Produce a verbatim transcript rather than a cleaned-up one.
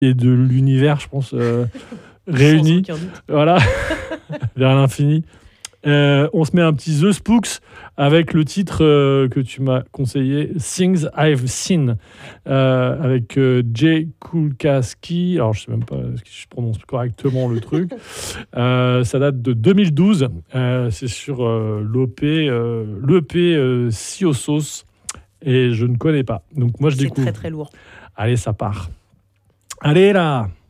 et de l'univers, je pense, euh, réunis. Voilà, vers l'infini. Euh, on se met un petit The Spooks avec le titre euh, que tu m'as conseillé, Things I've Seen, euh, avec euh, Jay Kulkaski. Alors, je sais même pas si je prononce correctement le truc. Euh, ça date de deux mille douze. Euh, c'est sur euh, l'O P, euh, l'E P euh, Siosos. Et je ne connais pas. Donc, moi, je C'est découvre. très, très lourd. Allez, ça part. Allez, là!